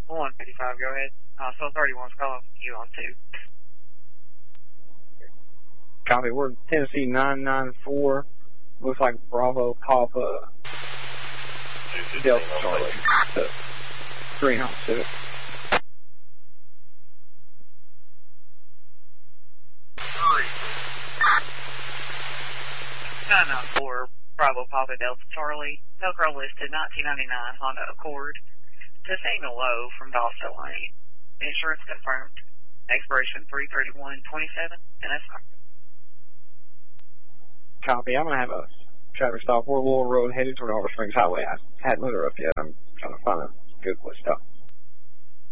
155, go ahead. So 31's calling you on 2. Copy, we're Tennessee 994. Looks like Bravo Papa Delta Charlie. 396. 994, Bravo Papa Delta Charlie. Velcro listed 1999 Honda Accord to Samuel Lowe from Dawson Lane. Insurance confirmed. Expiration 3/31/27, and that's fine. Copy. I'm going to have a traffic stop. We're Laurel Road headed toward Oliver Springs Highway. I hadn't looked her up yet. I'm trying to find a good place to stop.